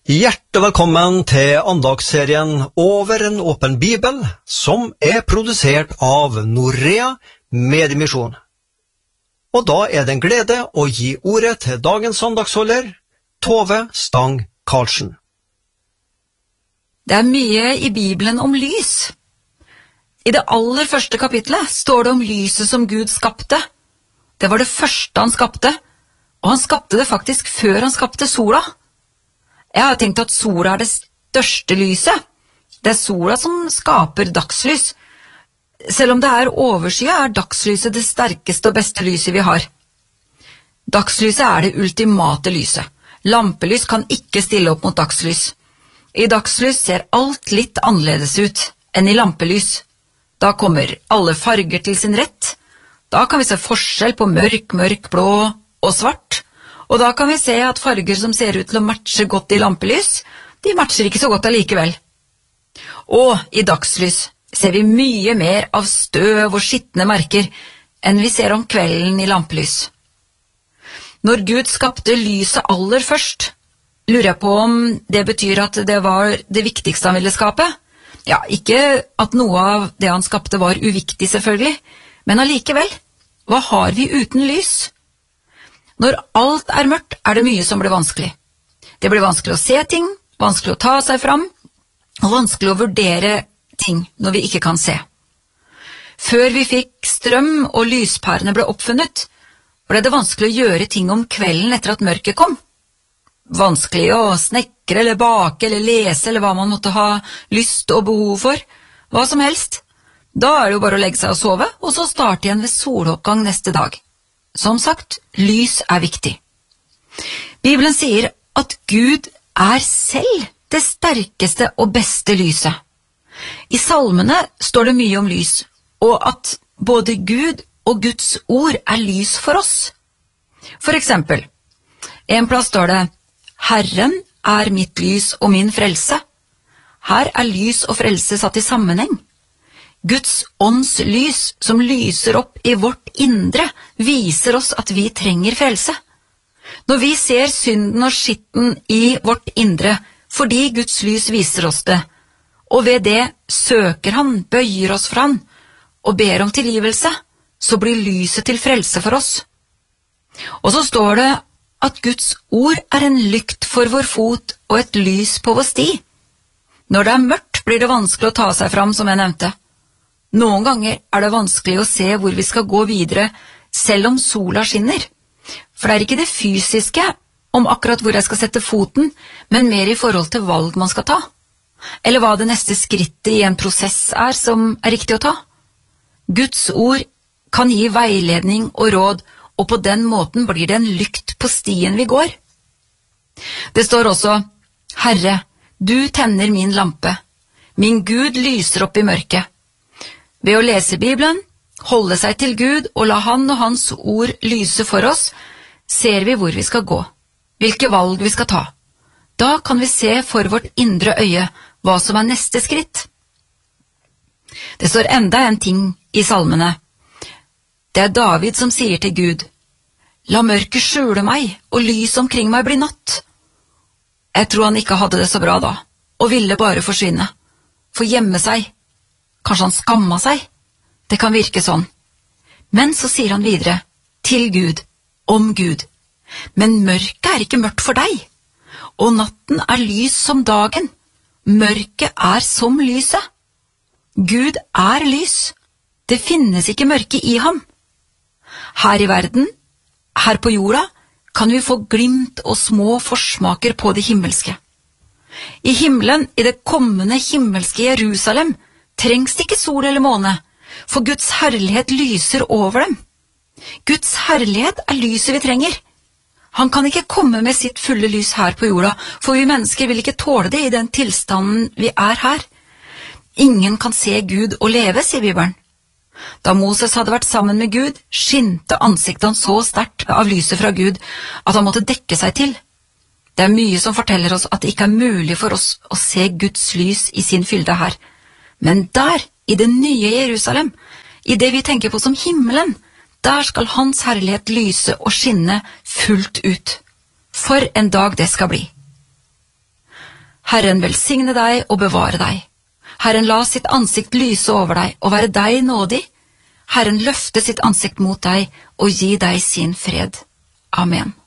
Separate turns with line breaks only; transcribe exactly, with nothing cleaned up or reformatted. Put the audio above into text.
Hjertelig velkommen til andagsserien Over en åpen bibel, som er produsert av Norea Mediemisjon. Og da er det en glede å gi ordet til dagens andagsholder, Tove Stang Karlsen.
Det er mye i Bibelen om lys. I det aller første kapitlet står det om lyset som Gud skapte. Det var det første han skapte, og han skapte det faktisk før han skapte sola. Jeg har tenkt at sola er det største lyset. Det er sola som skaper dagslys. Selv om det er overskyet, er dagslyset det sterkeste og beste lyset vi har. Dagslyset er det ultimate lyset. Lampelys kan ikke stille opp mot dagslys. I dagslys ser alt litt annerledes ut enn i lampelys. Da kommer alle farger til sin rett. Da kan vi se forskjell på mørk, mørk, blå og svart. Og da kan vi se at farger som ser ut til å matche godt i lampelys, de matcher ikke så godt allikevel. Og i dagslys ser vi mye mer av støv og skittende merker enn vi ser om kvelden i lampelys. Når Gud skapte lyset aller først, lurer jeg på om det betyr at det var det viktigste han ville skape. Ja, ikke at noe av det han skapte var uviktig selvfølgelig, men allikevel, hva har vi uten lys? Når alt er mørkt, er det mye som blir vanskelig. Det blir vanskelig å se ting, vanskelig å ta seg fram, og vanskelig å vurdere ting når vi ikke kan se. Før vi fikk strøm og lyspærene ble oppfunnet, ble det vanskelig å gjøre ting om kvelden etter at mørket kom. Vanskelig å snekre eller bake eller lese eller hva man måtte ha lyst og behov for, hva som helst. Da er det jo bare å legge seg og sove, og så starte igjen ved soloppgang neste dag. Som sagt, lys er viktig. Bibelen sier at Gud er selv det sterkeste og beste lyset. I salmene står det mye om lys, og at både Gud og Guds ord er lys for oss. For eksempel, en plass står det, Herren er mitt lys og min frelse. Her er lys og frelse satt i sammenheng. Guds ånds lys som lyser opp i vårt indre viser oss at vi trenger frelse. Når vi ser synden og skitten i vårt indre fordi Guds lys viser oss det, og ved det søker han, bøyer oss for han og ber om tilgivelse, så blir lyset til frelse for oss. Og så står det at Guds ord er en lykt for vår fot og et lys på vår sti. Når det er mørkt blir det vanskelig å ta seg fram, som jeg nevnte. Noen ganger er det vanskelig å se hvor vi skal gå videre, selv om sola skinner. For det er ikke det fysiske om akkurat hvor jeg skal sette foten, men mer i forhold til valg man skal ta. Eller hva det neste skrittet i en prosess er som er riktig å ta. Guds ord kan gi veiledning og råd, og på den måten blir det en lykt på stien vi går. Det står også, Herre, du tenner min lampe. Min Gud lyser opp i mørket. Ved å lese Bibelen, holde seg til Gud og la han og hans ord lyse for oss, ser vi hvor vi skal gå, hvilke valg vi skal ta. Da kan vi se for vårt indre øye hva som er neste skritt. Det står enda en ting i salmene. Det er David som sier til Gud, «La mørket skjule meg, og lys omkring meg bli natt.» Jeg tror han ikke hadde det så bra da, og ville bare forsvinne, for gjemme seg. Kanskje han skamma seg? Det kan virke sånn. Men så sier han videre, til Gud, om Gud. Men mørket er ikke mørkt for deg, og natten er lys som dagen. Mørket er som lyset. Gud er lys. Det finnes ikke mørke i ham. Her i verden, her på jorda, kan vi få glimt og små forsmaker på det himmelske. I himmelen, i det kommende himmelske Jerusalem, trengs det ikke sol eller måne, for Guds herlighet lyser over dem. Guds herlighet er lyset vi trenger. Han kan ikke komme med sitt fulle lys her på jorda, for vi mennesker vil ikke tåle det i den tilstanden vi er her. Ingen kan se Gud og leve, sier Bibelen. Da Moses hadde vært sammen med Gud, skinte ansiktet han så sterkt av lyset fra Gud at han måtte dekke seg til. Det er mye som forteller oss at det ikke er mulig for oss å se Guds lys i sin fylde her. Men der, i det nye Jerusalem, i det vi tenker på som himmelen, der skal hans herlighet lyse og skinne fullt ut. For en dag det skal bli. Herren velsigne deg og bevare deg. Herren la sitt ansikt lyse over deg og være deg nådig. Herren løfte sitt ansikt mot deg og gi deg sin fred. Amen.